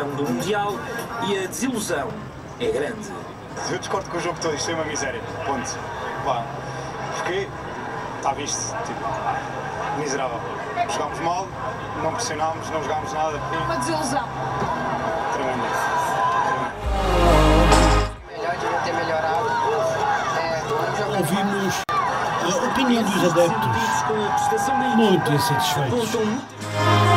campeão do Mundial e a desilusão é grande. Eu discordo com o jogo todo, isto é uma miséria, ponto. Pá, porque está visto, tipo, miserável. Jogámos mal, não pressionámos, não jogámos nada. Uma desilusão. Tremendo. Melhor, devia ter melhorado. Ouvimos a opinião dos adeptos, muito insatisfeitos.